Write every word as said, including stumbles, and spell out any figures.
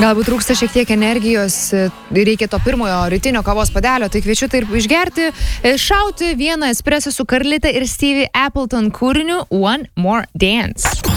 Galbūt trūksta šiek tiek energijos, reikia to pirmojo rytinio kavos padelio, tai kviečiu tai ir išgerti, šauti vieną espresso su Carlita ir Stevie Appleton kūriniu One More Dance.